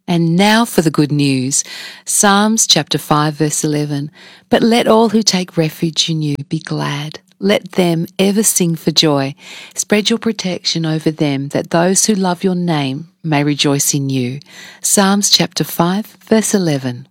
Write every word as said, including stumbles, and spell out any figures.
And now for the good news. Psalms chapter five verse eleven. But let all who take refuge in you be glad. Let them ever sing for joy. Spread your protection over them, that those who love your name may rejoice in you. Psalms chapter five verse eleven.